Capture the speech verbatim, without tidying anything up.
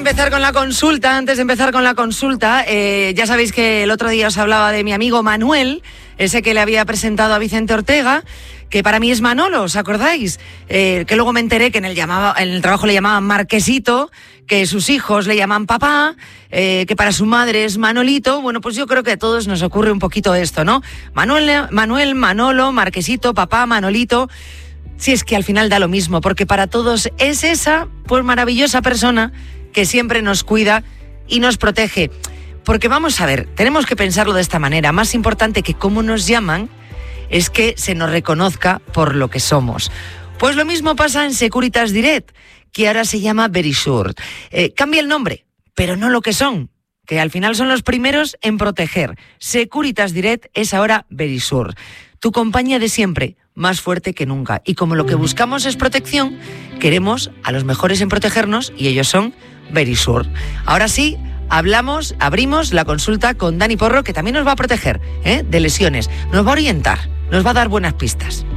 empezar con la consulta, antes de empezar con la consulta, eh, ya sabéis que el otro día os hablaba de mi amigo Manuel, ese que le había presentado a Vicente Ortega, que para mí es Manolo, ¿os acordáis? Eh, que luego me enteré que en el, llamaba, en el trabajo le llamaban Marquesito, que sus hijos le llaman papá, eh, que para su madre es Manolito. Bueno, pues yo creo que a todos nos ocurre un poquito esto, ¿no? Manuel, Manuel, Manolo, Marquesito, papá, Manolito. Si es que al final da lo mismo, porque para todos es esa, pues maravillosa persona que siempre nos cuida y nos protege. Porque vamos a ver, tenemos que pensarlo de esta manera. Más importante que cómo nos llaman es que se nos reconozca por lo que somos. Pues lo mismo pasa en Securitas Direct, que ahora se llama Verisure. Eh, cambia el nombre, pero no lo que son, que al final son los primeros en proteger. Securitas Direct es ahora Verisure. Tu compañía de siempre, más fuerte que nunca. Y como lo que buscamos es protección, queremos a los mejores en protegernos y ellos son Verisure. Ahora sí, hablamos, abrimos la consulta con Dani Porro, que también nos va a proteger, ¿eh? de lesiones. Nos va a orientar, nos va a dar buenas pistas.